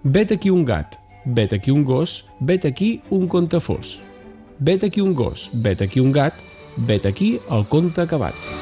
Vet aquí un gat, vet aquí un gos, vet aquí un conte fos. Vet aquí un gos, vet aquí un gat, vet aquí el conte acabat.